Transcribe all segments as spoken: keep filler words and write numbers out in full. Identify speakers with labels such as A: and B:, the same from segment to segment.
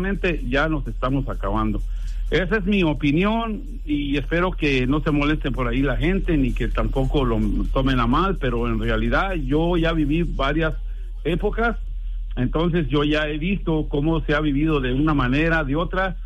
A: desafortunadamente ya nos estamos acabando. Esa es mi opinión y espero que no se moleste por ahí la gente ni que tampoco lo tomen a mal, pero en realidad yo ya viví varias épocas, entonces yo ya he visto cómo se ha vivido de una manera, de otra,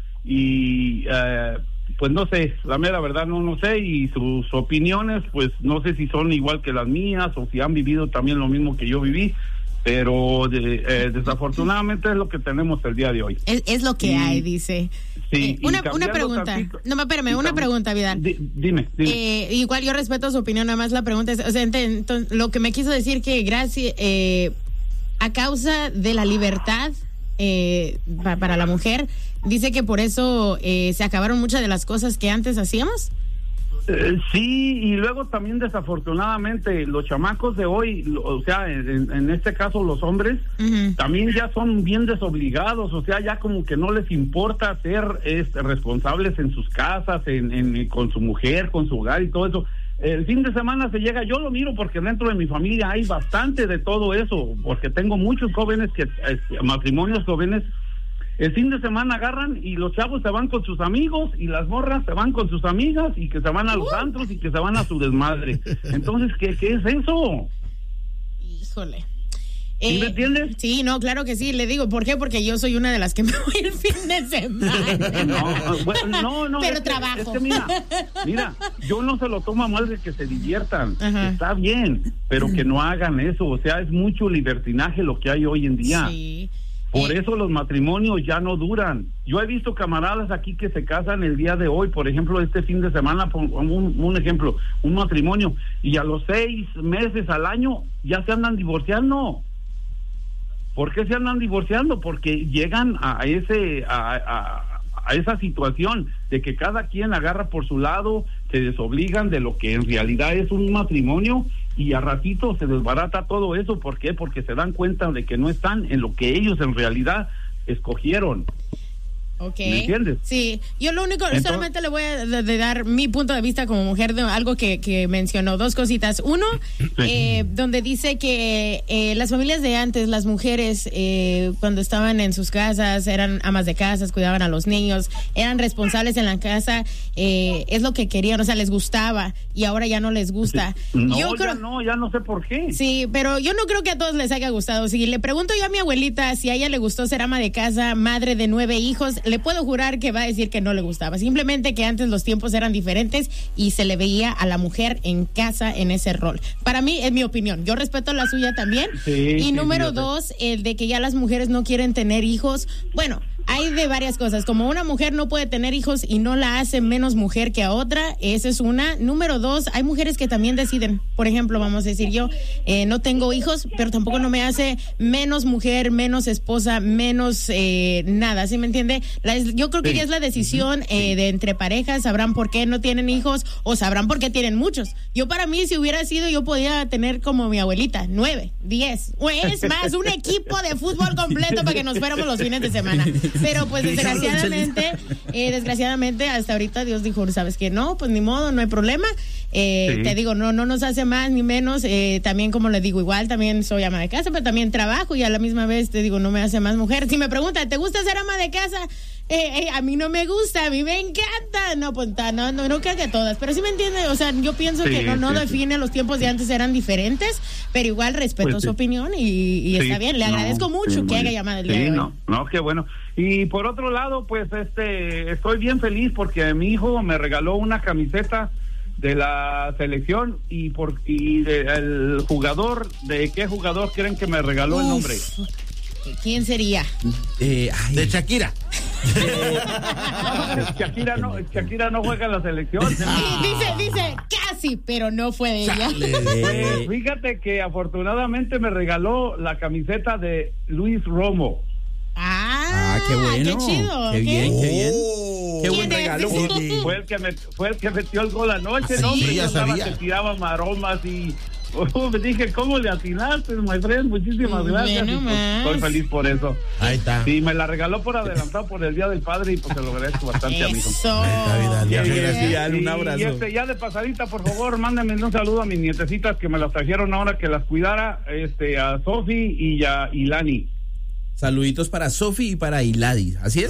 A: y eh, pues no sé, la mera verdad no no sé, y sus opiniones pues no sé si son igual que las mías o si han vivido también lo mismo que yo viví. Pero de, eh, desafortunadamente es lo que tenemos el día de hoy.
B: Es, es lo que y, hay, dice.
A: Sí,
B: eh, una, una pregunta. Tantito, no, espérame, una pregunta, Vidal.
A: Di, dime, dime.
B: Eh, igual yo respeto su opinión, nada más la pregunta es, o sea, entonces, lo que me quiso decir que gracias, eh, a causa de la libertad eh, pa, para la mujer, dice que por eso eh, se acabaron muchas de las cosas que antes hacíamos.
A: Eh, sí, y luego también desafortunadamente los chamacos de hoy, o sea, en, en este caso los hombres, uh-huh. también ya son bien desobligados, o sea, ya como que no les importa ser este, responsables en sus casas, en, en con su mujer, con su hogar y todo eso. El fin de semana se llega, yo lo miro porque dentro de mi familia hay bastante de todo eso, porque tengo muchos jóvenes, que este, matrimonios jóvenes. El fin de semana agarran y los chavos se van con sus amigos y las morras se van con sus amigas y que se van a los antros y que se van a su desmadre. Entonces, ¿qué, qué es eso?
B: Híjole.
A: ¿Sí
B: eh,
A: me entiendes?
B: Sí, no, claro que sí. Le digo, ¿por qué? Porque yo soy una de las que me voy el fin de semana.
A: No, bueno, no, no.
B: Pero
A: es que,
B: trabajo.
A: Es que mira, mira, yo no se lo tomo a mal de que se diviertan. Ajá. Está bien, pero que no hagan eso. O sea, es mucho libertinaje lo que hay hoy en día.
B: Sí.
A: Por eso los matrimonios ya no duran. Yo he visto camaradas aquí que se casan el día de hoy, por ejemplo, este fin de semana, un, un ejemplo, un matrimonio, y a los seis meses al año ya se andan divorciando. ¿Por qué se andan divorciando? Porque llegan a ese a, a, a esa situación de que cada quien agarra por su lado, se desobligan de lo que en realidad es un matrimonio. Y a ratito se desbarata todo eso. ¿Por qué? Porque se dan cuenta de que no están en lo que ellos en realidad escogieron.
B: Okay.
A: ¿Me entiendes?
B: Sí, yo lo único, Entonces, solamente le voy a de, de dar mi punto de vista como mujer de algo que, que mencionó, dos cositas. Uno, sí. eh, donde dice que eh, las familias de antes, las mujeres, eh, cuando estaban en sus casas, eran amas de casas, cuidaban a los niños, eran responsables en la casa, eh, es lo que querían, o sea, les gustaba, y ahora ya no les gusta.
A: No,
B: yo creo,
A: ya no, ya no sé por qué.
B: Sí, pero yo no creo que a todos les haya gustado. Si le pregunto yo a mi abuelita si a ella le gustó ser ama de casa, madre de nueve hijos, le puedo jurar que va a decir que no le gustaba. Simplemente que antes los tiempos eran diferentes y se le veía a la mujer en casa en ese rol. Para mí, es mi opinión. Yo respeto la suya también.
A: Sí,
B: y
A: sí,
B: número
A: sí,
B: dos, el de que ya las mujeres no quieren tener hijos. Bueno, hay de varias cosas. Como una mujer no puede tener hijos y no la hace menos mujer que a otra, esa es una. Número dos, hay mujeres que también deciden. Por ejemplo, vamos a decir yo, eh, no tengo hijos, pero tampoco no me hace menos mujer, menos esposa, menos eh, nada, ¿sí me entiende? La, yo creo que sí. ya es la decisión eh, de entre parejas, sabrán por qué no tienen hijos o sabrán por qué tienen muchos. Yo para mí, si hubiera sido, yo podía tener como mi abuelita, nueve, diez, o es más, un equipo de fútbol completo para que nos fuéramos los fines de semana. Pero pues desgraciadamente, eh, desgraciadamente hasta ahorita Dios dijo, ¿sabes qué? No, pues ni modo, no hay problema. Eh, sí. Te digo, no, no nos hace más ni menos. Eh, también, como le digo, igual también soy ama de casa, pero también trabajo y a la misma vez te digo, no me hace más mujer. Si me preguntan, ¿te gusta ser ama de casa? Eh, eh, a mí no me gusta, a mí me encanta. No, pues no, no, no creo que todas, pero sí me entiende. O sea, yo pienso sí, que no, no sí, define, sí. Los tiempos de antes eran diferentes, pero igual respeto pues, su sí. opinión y, y sí, está bien. Le no, agradezco mucho sí, que haya llamado el
A: sí,
B: día de hoy.
A: No, no, qué bueno. Y por otro lado, pues este, estoy bien feliz porque mi hijo me regaló una camiseta de la selección y por y de, el jugador, ¿de qué jugador creen que me regaló Uf, el nombre?
B: ¿Quién sería?
C: Eh, ay, de Shakira.
A: No, Shakira no, Shakira no juega en la selección.
B: Sí, dice, dice casi, pero no fue de ella.
A: Pues, fíjate que afortunadamente me regaló la camiseta de Luis Romo.
B: Ah,
C: ah, qué bueno.
B: Qué chido.
C: Qué
B: ¿qué?
C: bien, qué bien.
B: Oh,
C: qué buen regalo.
A: Sí. Fue el que me, fue el que metió el gol anoche,
C: ¿Ah,
A: ¿no?
C: sí?
A: Hombre,
C: Ya
A: yo estaba
C: sabía.
A: que tiraba maromas y oh, me dije, ¿cómo le atinaste, my friend? Muchísimas gracias.
B: Bueno,
A: y, pues, estoy feliz por eso.
C: Ahí está.
A: Sí, me la regaló por adelantado por el Día del Padre y pues se lo agradezco bastante, amigo.
B: Eso.
C: Ahí está, Vidal.
A: Y,
C: Muchas
A: y,
C: gracias,
A: y,
C: Vidal. Un
A: y,
C: abrazo.
A: y este, ya de pasadita, por favor, mándenme un saludo a mis nietecitas que me las trajeron ahora que las cuidara, este, a Sofi y a Ilani.
C: Saluditos para Sofi y para Iladi. Así es.